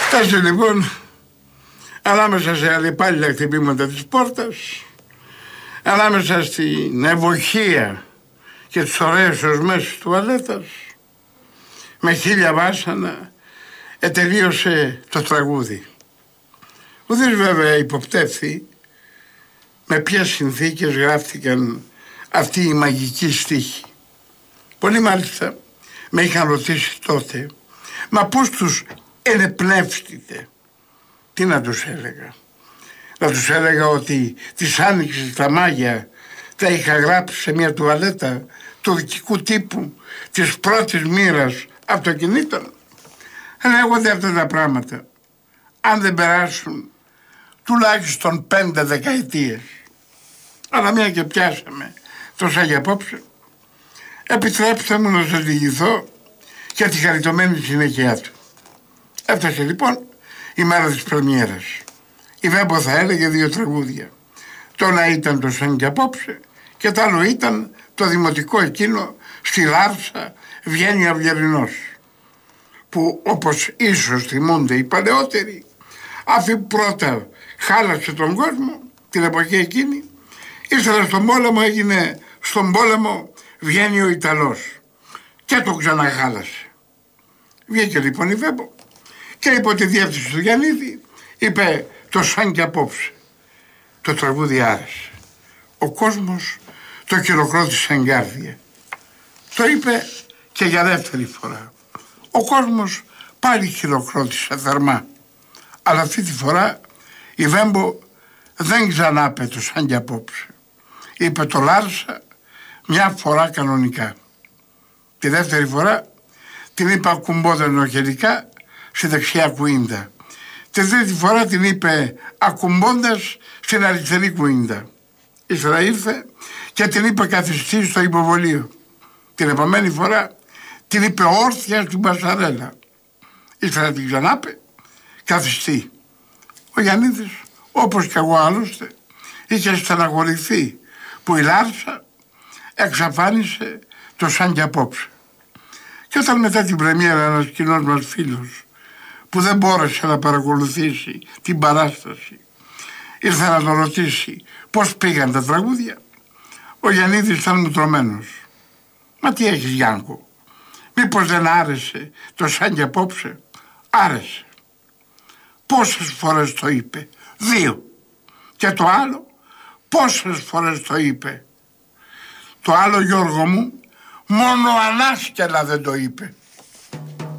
Φτάσει λοιπόν ανάμεσα σε αλλεπάλληλα χτυπήματα της πόρτας, ανάμεσα στην ευοχία και τις ωραίες οσμές της τουαλέτας, με 1000 βάσανα, τελείωσε το τραγούδι. Ουδής βέβαια υποπτεύθη με ποιες συνθήκες γράφτηκαν αυτοί οι μαγικοί στίχοι. Πολλοί μάλιστα με είχαν ρωτήσει τότε, μα πώς τους ενεπνεύστητε? Τι να τους έλεγα? Να τους έλεγα ότι της άνοιξης τα μάγια τα είχα γράψει σε μια τουαλέτα τουρκικού τύπου της πρώτης μοίρας αυτοκινήτων? Λέγονται αυτά τα πράγματα, αν δεν περάσουν τουλάχιστον 5 δεκαετίες. Αλλά μια και πιάσαμε τόσα για απόψε, επιτρέψτε μου να σας διηγηθώ για τη χαριτωμένη συνέχεια του. Έφτασε λοιπόν η μέρα της πρεμιέρας. Η Βέμπο θα έλεγε 2 τραγούδια. Το ένα ήταν το «Σαν και απόψε» και το άλλο ήταν το δημοτικό εκείνο στη Λάρσα βγαίνει Αυγερινός, που όπως ίσως θυμούνται οι παλαιότεροι, αφού πρώτα χάλασε τον κόσμο την εποχή εκείνη, ύστερα στον πόλεμο έγινε «Στον πόλεμο βγαίνει ο Ιταλός» και το ξαναχάλασε. Βγήκε λοιπόν η Βέμπο και υπό τη διεύθυνση του Γιαννίδη είπε το «Σαν και απόψε». Το τραγούδι άρεσε. Ο κόσμος το χειροκρότησε εγκάρδια. Το είπε και για δεύτερη φορά. Ο κόσμος πάλι χειροκρότησε θερμά. Αλλά αυτή τη φορά η Βέμπο δεν ξανά είπε το «Σαν και απόψε». Είπε το «Λάρσα» μια φορά κανονικά. Τη δεύτερη φορά την είπε ακουμπόδενο γενικά στη δεξιά κουίντα. Τη τρίτη φορά την είπε ακουμπώντας στην αριστερή κουίντα. Ύστερα ήρθε και την είπε καθιστή στο υποβολείο. Την επόμενη φορά την είπε όρθια στην πασαρέλα. Ύστερα την ξανάπε καθιστή. Ο Γιαννίδης, όπως και εγώ άλλωστε, είχε στεναχωρηθεί που η Λάρσα εξαφάνισε το «Σαν και απόψε». Και όταν μετά την πρεμιέρα ένας κοινός μας φίλος που δεν μπόρεσε να παρακολουθήσει την παράσταση ήρθε να τον ρωτήσει πώς πήγαν τα τραγούδια, ο Γιαννίδης ήταν μουτρωμένος. Μα τι έχεις, Γιάνκο? Μήπως δεν άρεσε το «Σαν και απόψε»? Άρεσε. Πόσες φορές το είπε? 2. Και το άλλο πόσες φορές το είπε? Το άλλο, Γιώργο μου, μόνο ανάσκελα δεν το είπε.